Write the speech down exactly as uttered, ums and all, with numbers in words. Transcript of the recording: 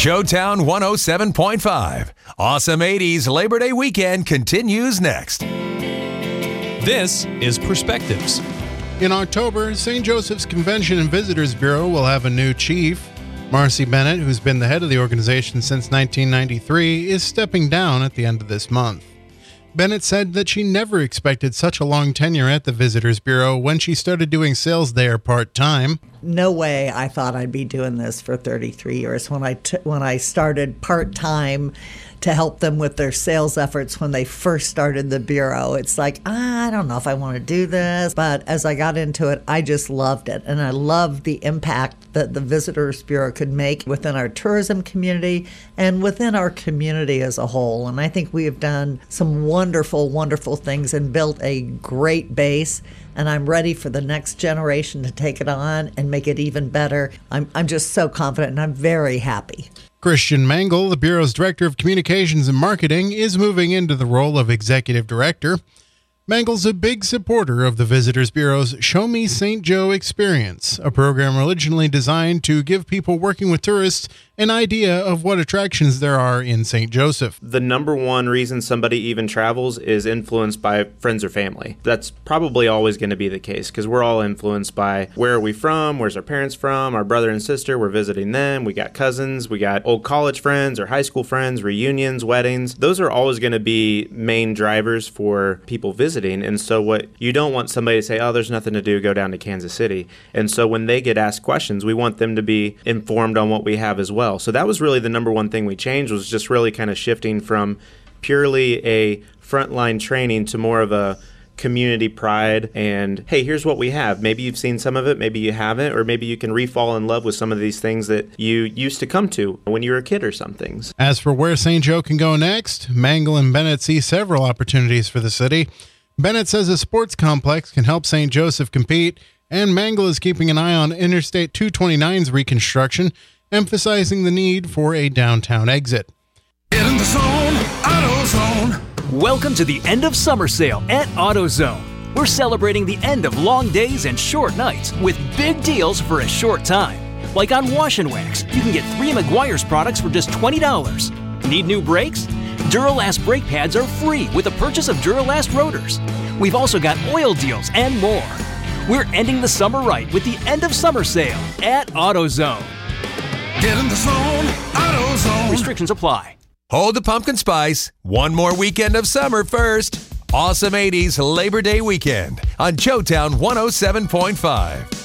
Joetown one oh seven point five. Awesome eighties Labor Day weekend continues next. This is Perspectives. In October, Saint Joseph's Convention and Visitors Bureau will have a new chief. Marcy Bennett, who's been the head of the organization since nineteen ninety-three, is stepping down at the end of this month. Bennett said that she never expected such a long tenure at the Visitors Bureau when she started doing sales there part-time. No way I thought I'd be doing this for thirty-three years. When I t- when I started part-time to help them with their sales efforts when they first started the Bureau, it's like, ah, I don't know if I want to do this. But as I got into it, I just loved it. And I loved the impact that the Visitors Bureau could make within our tourism community and within our community as a whole. And I think we have done some wonderful, wonderful things and built a great base. And I'm ready for the next generation to take it on and make it even better. I'm I'm just so confident, and I'm very happy. Christian Mangle, the Bureau's Director of Communications and Marketing, is moving into the role of Executive Director. Mangle's a big supporter of the Visitors Bureau's Show Me Saint Joe experience, a program originally designed to give people working with tourists an idea of what attractions there are in Saint Joseph. The number one reason somebody even travels is influenced by friends or family. That's probably always going to be the case because we're all influenced by where are we from, where's our parents from, our brother and sister, we're visiting them, we got cousins, we got old college friends or high school friends, reunions, weddings. Those are always going to be main drivers for people visiting. And so what you don't want somebody to say, oh, there's nothing to do, go down to Kansas City. And so when they get asked questions, we want them to be informed on what we have as well. So that was really the number one thing we changed, was just really kind of shifting from purely a frontline training to more of a community pride and, hey, here's what we have. Maybe you've seen some of it, maybe you haven't, or maybe you can re-fall in love with some of these things that you used to come to when you were a kid or some things. As for where Saint Joe can go next, Mangle and Bennett see several opportunities for the city. Bennett says a sports complex can help Saint Joseph compete, and Mangle is keeping an eye on Interstate two twenty-nine's reconstruction, emphasizing the need for a downtown exit. Get in the zone, AutoZone. Welcome to the end of summer sale at AutoZone. We're celebrating the end of long days and short nights with big deals for a short time. Like on Wash and Wax, you can get three Meguiar's products for just twenty dollars. Need new brakes? Duralast brake pads are free with the purchase of Duralast rotors. We've also got oil deals and more. We're ending the summer right with the end of summer sale at AutoZone. Get in the zone, AutoZone. Restrictions apply. Hold the pumpkin spice. One more weekend of summer first. Awesome eighties Labor Day weekend on Joetown one oh seven point five.